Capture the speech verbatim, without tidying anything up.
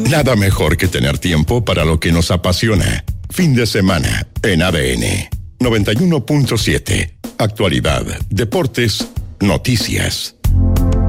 Nada mejor que tener tiempo para lo que nos apasiona. Fin de semana en A D N noventa y uno punto siete. Actualidad, deportes, noticias.